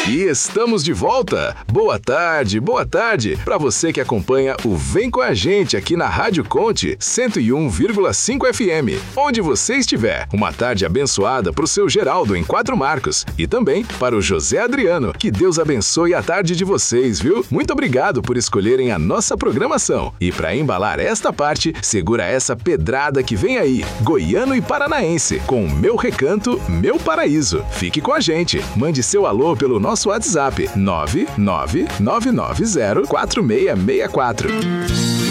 E estamos de volta! Boa tarde para você que acompanha o Vem com a Gente aqui na Rádio Conte 101,5 FM, onde você estiver. Uma tarde abençoada para o seu Geraldo em Quatro Marcos e também para o José Adriano. Que Deus abençoe a tarde de vocês, viu? Muito obrigado por escolherem a nossa programação. E para embalar esta parte, segura essa pedrada que vem aí, goiano e paranaense, com Meu Recanto, Meu Paraíso. Fique com a gente, mande seu alô pelo nosso WhatsApp 999904664.